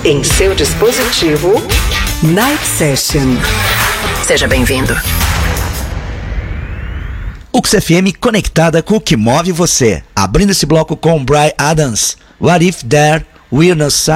Em seu dispositivo, Night Session. Seja bem-vindo. UX FM conectada com o que move você. Abrindo esse bloco com Bryan Adams. What If There Were No Sun.